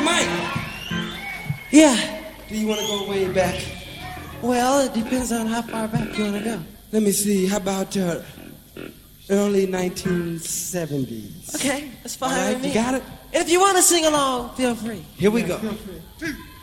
Mike. Yeah. Do you want to go way back? Well, it depends on how far back you want to go. Let me see. How about early 1970s? Okay, that's fine. All right, with me. you got it? And if you want to sing along, feel free. Here we go. Feel free.